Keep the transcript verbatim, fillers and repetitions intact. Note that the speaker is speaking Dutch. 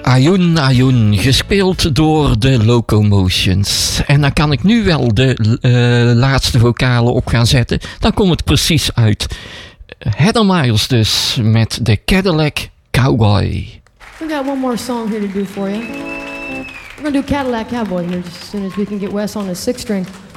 Ayoun Ayoun, gespeeld door de Locomotions. En dan kan ik nu wel de uh, laatste vocalen op gaan zetten. Dan komt het precies uit. Heather Miles dus, met de Cadillac Cowboy. We got one more song here to do for you. We're gonna do Cadillac Cowboy here just as soon as we can get Wes on his six string.